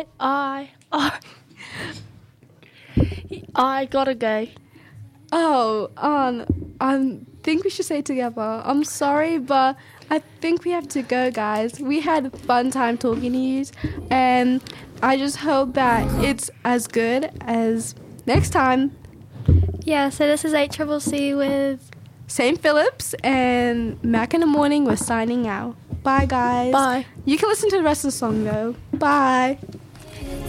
I gotta go. Oh, I think we should say together. I'm sorry, but I think we have to go, guys. We had a fun time talking to you, and I just hope that it's as good as next time. Yeah, so this is HCCC with St. Phillips and Mac in the Morning. We're signing out. Bye, guys. Bye. You can listen to the rest of the song, though. Bye.